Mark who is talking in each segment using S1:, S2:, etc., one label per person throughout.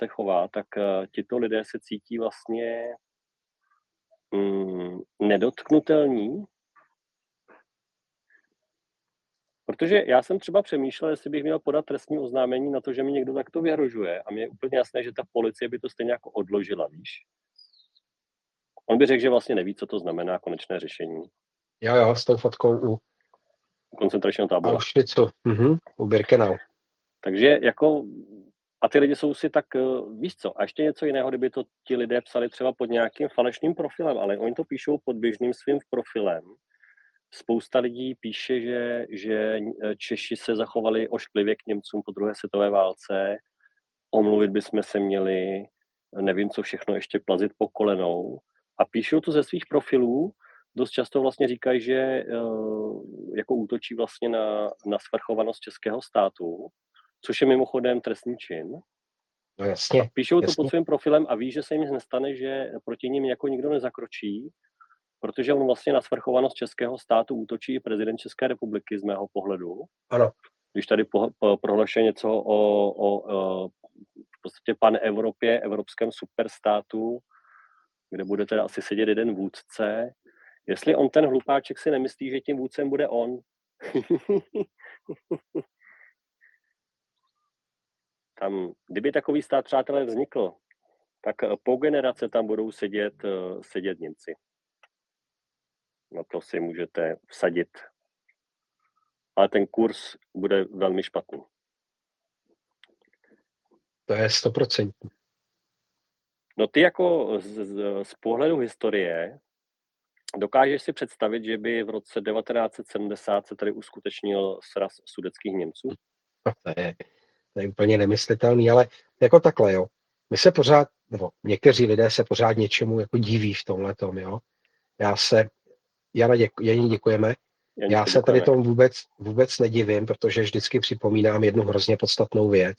S1: se chová, tak tito lidé se cítí vlastně nedotknutelní. Protože já jsem třeba přemýšlel, jestli bych měl podat trestní oznámení na to, že mi někdo takto vyhrožuje a mně je úplně jasné, že ta policie by to stejně jako odložila, víš? On by řekl, že vlastně neví, co to znamená konečné řešení
S2: Jo, s tou fotkou u
S1: koncentračního tábora.
S2: Auschwitzu, u Birkenau.
S1: Takže jako a ty lidi jsou si tak, víš co, a ještě něco jiného, kdyby to ti lidé psali třeba pod nějakým falešným profilem, ale oni to píšou pod běžným svým profilem. Spousta lidí píše, že Češi se zachovali ošklivě k Němcům po druhé světové válce, omluvit bychom se měli, nevím, co všechno ještě plazit po kolenou. A píšou to ze svých profilů, dost často vlastně říkají, že jako útočí vlastně na svrchovanost českého státu, což je mimochodem trestný čin.
S2: No jasně.
S1: A píšou to
S2: jasně.
S1: pod svým profilem a ví, že se jim nic nestane, že proti nim jako nikdo nezakročí, protože on vlastně na svrchovanost českého státu útočí prezident České republiky z mého pohledu.
S2: Ano.
S1: Když tady prohlašuje něco o v podstatě pan-Evropě, evropském superstátu, kde bude teda asi sedět jeden vůdce. Jestli on ten hlupáček si nemyslí, že tím vůdcem bude on. Tam, kdyby takový stát, přátelé, vznikl, tak po generace tam budou sedět Němci. Na to si můžete vsadit. Ale ten kurz bude velmi špatný.
S2: To je 100%.
S1: No ty jako z pohledu historie dokážeš si představit, že by v roce 1970 se tady uskutečnil sraz sudetských Němců?
S2: To je úplně nemyslitelný, ale jako takhle, jo. My se pořád, nebo někteří lidé se pořád něčemu jako diví v tomhletom, jo. Janě děkujeme. Já se tady tomu vůbec nedivím, protože vždycky připomínám jednu hrozně podstatnou věc.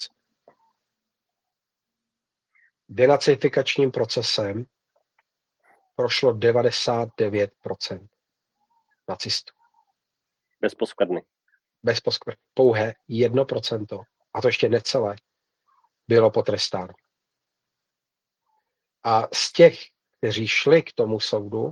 S2: Denacifikačním procesem prošlo 99% nacistů.
S1: Bez poskvrny.
S2: Bez poskvrny. Pouhé 1%, a to ještě necelé, bylo potrestáno. A z těch, kteří šli k tomu soudu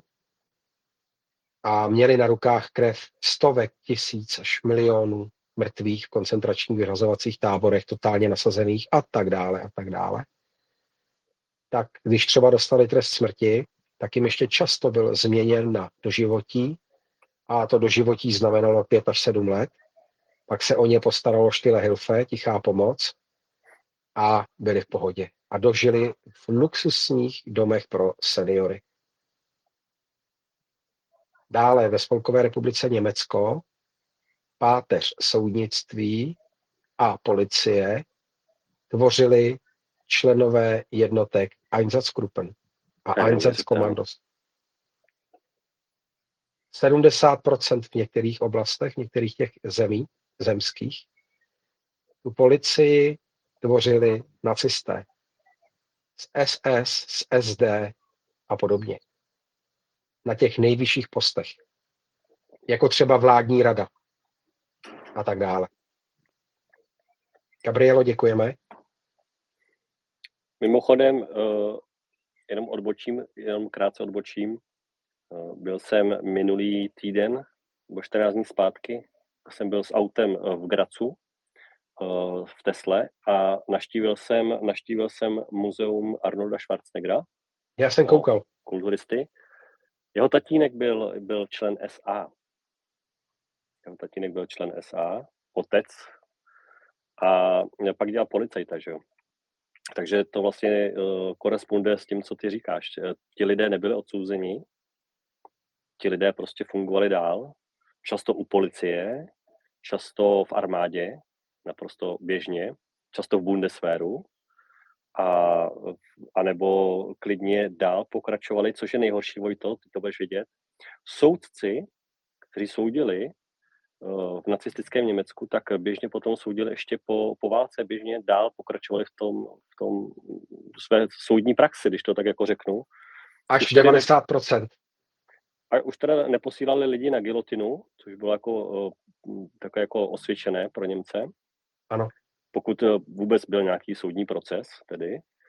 S2: a měli na rukách krev stovek tisíc až milionů mrtvých v koncentračních vyřazovacích táborech, totálně nasazených a tak dále, tak když třeba dostali trest smrti, tak jim ještě často byl změněn na doživotí, a to doživotí znamenalo 5 až 7 let. Pak se o ně postaralo Stille Hilfe, tichá pomoc, a byli v pohodě. A dožili v luxusních domech pro seniory. Dále ve Spolkové republice Německo páteř soudnictví a policie tvořili členové jednotek Einsatzgruppen a Einsatzkommandos. 70% v některých oblastech, v některých těch zemských, tu policii tvořili nacisté z SS, z SD a podobně. Na těch nejvyšších postech. Jako třeba vládní rada a tak dále. Gabrielo, děkujeme.
S1: Mimochodem, jenom krátce odbočím. Byl jsem minulý týden, nebo 14 dní zpátky, jsem byl s autem v Grazu, v Tesle, a navštívil jsem muzeum Arnolda Schwarzeneggera.
S2: Já jsem koukal.
S1: Kulturisty. Jeho tatínek byl člen SA. Otec. A pak dělal policajta, že jo. Takže to vlastně koresponduje s tím, co ty říkáš. Ti lidé nebyli odsouzeni, ti lidé prostě fungovali dál, často u policie, často v armádě, naprosto běžně, často v Bundeswehru, a nebo klidně dál pokračovali, což je nejhorší, Vojto, ty to budeš vidět. Soudci, kteří soudili v nacistickém Německu, tak běžně potom soudili ještě po válce, běžně dál pokračovali v tom své soudní praxi, když to tak jako řeknu.
S2: Až 90%.
S1: A už teda neposílali lidi na gilotinu, což bylo takové jako osvědčené pro Němce.
S2: Ano.
S1: Pokud vůbec byl nějaký soudní proces tedy.